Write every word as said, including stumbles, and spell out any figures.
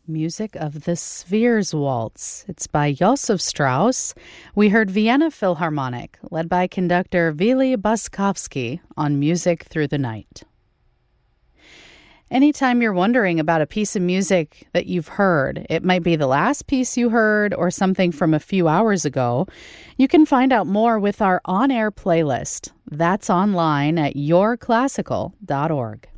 Music of the Spheres Waltz. It's by Josef Strauss. We heard Vienna Philharmonic, led by conductor Vili Boskovsky, on Music Through the Night. Anytime you're wondering about a piece of music that you've heard, it might be the last piece you heard or something from a few hours ago, you can find out more with our on-air playlist. That's online at your classical dot org.